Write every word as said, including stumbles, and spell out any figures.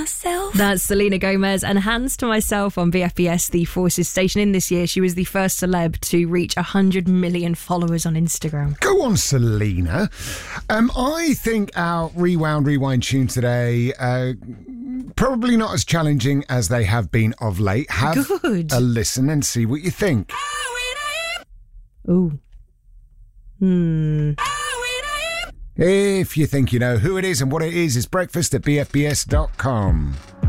Myself. That's Selena Gomez and Hands to Myself on B F B S, the Forces station. In this year, she was the first celeb to reach one hundred million followers on Instagram. Go on, Selena. Um, I think our Rewound Rewind tune today, uh, probably not as challenging as they have been of late. Have Good. a listen and see what you think. Ooh. Hmm. If you think you know who it is and what it is, it's breakfast at b f b s dot com.